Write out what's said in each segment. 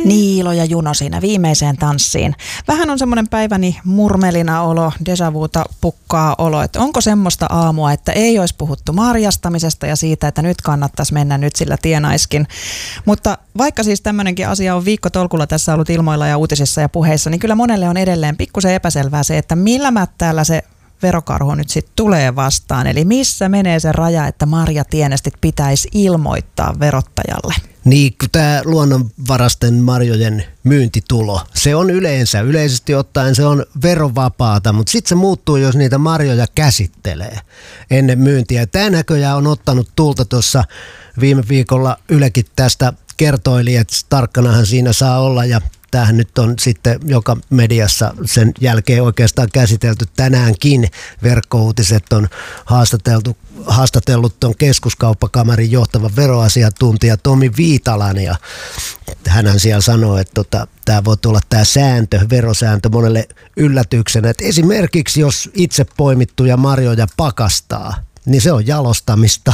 Niilo ja Juno siinä viimeiseen tanssiin. Vähän on semmoinen päiväni murmelina olo, déjà vuta pukkaa olo, että onko semmoista aamua, että ei olisi puhuttu marjastamisesta ja siitä, että nyt kannattaisi mennä, nyt sillä tienaiskin. Mutta vaikka siis tämmöinenkin asia on viikkotolkulla tässä ollut ilmoilla ja uutisissa ja puheissa, niin kyllä monelle on edelleen pikkusen epäselvää se, että millä mättäällä se verokarhu nyt sitten tulee vastaan. Eli missä menee se raja, että marjatienestit pitäisi ilmoittaa verottajalle? Niin, kun tämä luonnonvaraisten marjojen myyntitulo, se on yleisesti ottaen se on verovapaata, mutta sitten se muuttuu, jos niitä marjoja käsittelee ennen myyntiä. Tämä näköjään on ottanut tulta tuossa viime viikolla Ylekin tästä kertoili, että tarkkanahan siinä saa olla ja tämähän nyt on sitten joka mediassa sen jälkeen oikeastaan käsitelty tänäänkin. Verkkouutiset on haastatellut tuon Keskuskauppakamarin johtavan veroasiantuntija Tomi Viitalan ja hänhän siellä sanoo, että tämä voi tulla tämä verosääntö monelle yllätyksenä. Että esimerkiksi jos itse poimittuja marjoja pakastaa, niin se on jalostamista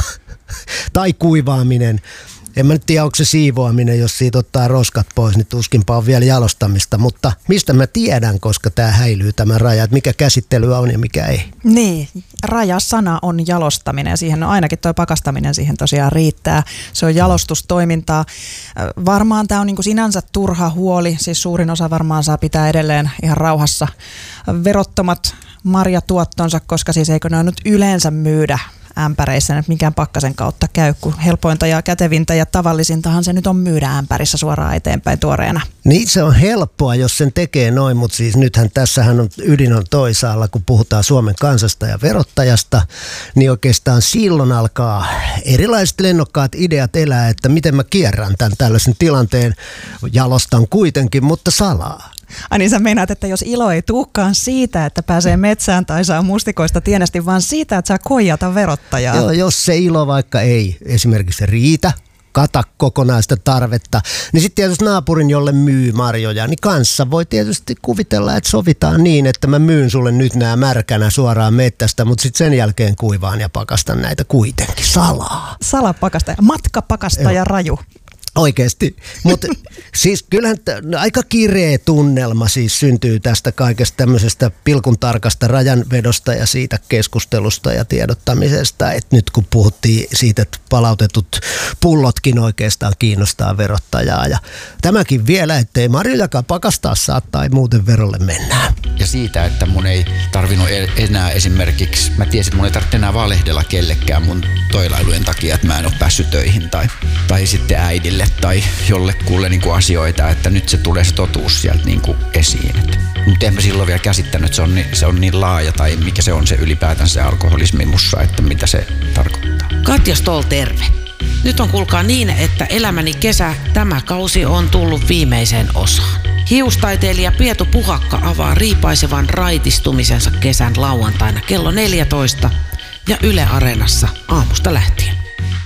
tai kuivaaminen. En mä nyt tiedä, onko se siivoaminen, jos siitä ottaa roskat pois, niin tuskinpa on vielä jalostamista. Mutta mistä mä tiedän, koska tämä häilyy tämä raja, että mikä käsittely on ja mikä ei. Niin, rajasana on jalostaminen ja siihen ainakin tuo pakastaminen siihen tosiaan riittää. Se on jalostustoimintaa. Varmaan tämä on niin kuin sinänsä turha huoli, siis suurin osa varmaan saa pitää edelleen ihan rauhassa verottomat marjatuottonsa, koska siis eikö ne nyt yleensä myydä ämpäreissä, että mikään pakkasen kautta käy, kun helpointa ja kätevintä ja tavallisintahan se nyt on myydä ämpärissä suoraan eteenpäin tuoreena. Niin se on helppoa, jos sen tekee noin, mutta siis nythän tässähän on ydin on toisaalla, kun puhutaan Suomen kansasta ja verottajasta, niin oikeastaan silloin alkaa erilaiset lennokkaat ideat elää, että miten mä kierrän tämän tällaisen tilanteen, jalostan kuitenkin, mutta salaa. Ai niin sä meinaat, että jos ilo ei tulekaan siitä, että pääsee metsään tai saa mustikoista tienesti, vaan siitä, että saa koijata verottajaa. Joo, jos se ilo vaikka ei esimerkiksi riitä, kata kokonaista tarvetta, niin sitten tietysti naapurin, jolle myy marjoja, niin kanssa voi tietysti kuvitella, että sovitaan niin, että mä myyn sulle nyt nämä märkänä suoraan mettästä, mutta sitten sen jälkeen kuivaan ja pakastan näitä kuitenkin salaa. Salapakastaja, matkapakastaja raju. Oikeasti, mutta siis kyllähän aika kireä tunnelma siis syntyy tästä kaikesta tämmöisestä pilkun tarkasta rajanvedosta ja siitä keskustelusta ja tiedottamisesta, että nyt kun puhuttiin siitä, että palautetut pullotkin oikeastaan kiinnostaa verottajaa ja tämäkin vielä, ettei marjojakaan pakastaa saa tai muuten verolle mennään. Ja siitä, että mun ei tarvinnut enää esimerkiksi, mä tiesin, että mun ei tarvitse enää valehdella kellekään mun toilailujen takia, että mä en ole päässyt töihin tai sitten äidille tai jollekulle niin kuin asioita, että nyt se tulee se totuus sieltä niin kuin esiin. Mutta en mä silloin vielä käsittänyt, että se on niin laaja tai mikä se on se ylipäätään se alkoholismi mussa, että mitä se tarkoittaa. Katja Stoll, terve. Nyt on kuulkaa niin, että elämäni kesä, tämä kausi on tullut viimeiseen osaan. Hiustaiteilija Pietu Puhakka avaa riipaisevan raitistumisensa kesän lauantaina kello 14 ja Yle Areenassa aamusta lähtien.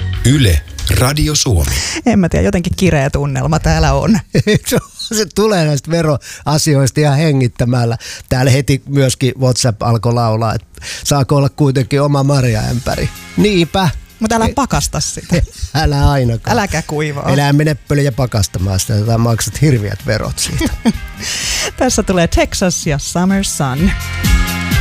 Yle Radio Suomi. En mä tiedä, jotenkin kireä tunnelma täällä on. Se tulee näistä veroasioista ihan hengittämällä. Täällä heti myöskin WhatsApp alkoi laulaa, että saako olla kuitenkin oma marjaämpäri. Niinpä. Mutta älä pakasta sitä. Älä ainakaan. Äläkä kuivaa. Elää mene pölyjä pakastamaan sitä, tai maksat hirviät verot siitä. Tässä tulee Texas ja Summer Sun.